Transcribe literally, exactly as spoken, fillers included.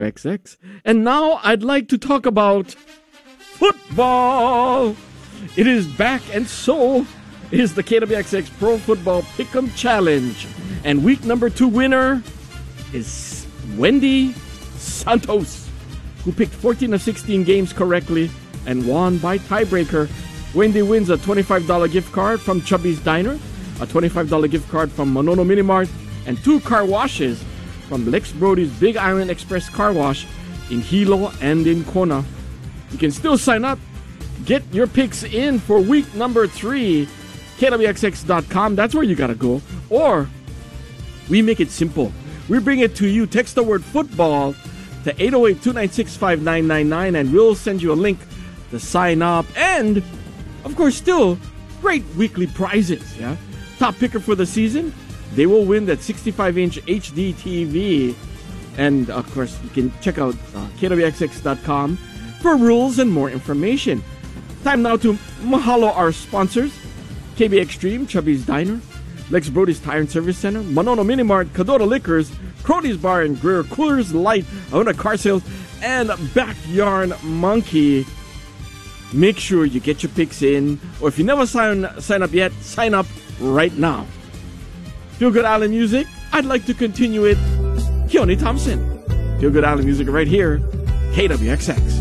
X X. And now I'd like to talk about football. It is back, and so is the K W X X Pro Football Pick'em Challenge. And week number two winner is Wendy Santos, who picked fourteen of sixteen games correctly and won by tiebreaker. Wendy wins a twenty-five dollars gift card from Chubby's Diner, a twenty-five dollars gift card from Monono Mini Mart, and two car washes from Lex Brody's Big Island Express Car Wash in Hilo and in Kona. You can still sign up. Get your picks in for week number three. K W X X dot com, that's where you gotta go. Or we make it simple. We bring it to you. Text the word football to eight oh eight, two nine six, five nine nine nine and we'll send you a link to sign up. And, of course, still great weekly prizes. Yeah, top picker for the season, they will win that sixty-five inch H D T V. And, of course, you can check out uh, K W X X dot com for rules and more information. Time now to mahalo our sponsors: K B Extreme, Chubby's Diner, Lex Brody's Tire and Service Center, Monono Mini Mart, Kadora Liquors, Crody's Bar and Grill, Coolers Light, Auna Car Sales, and Backyard Monkey. Make sure you get your picks in, or if you never sign, sign up yet, sign up right now. Feel Good Island Music, I'd like to continue it. Keone Thompson. Feel Good Island Music right here, K W X X.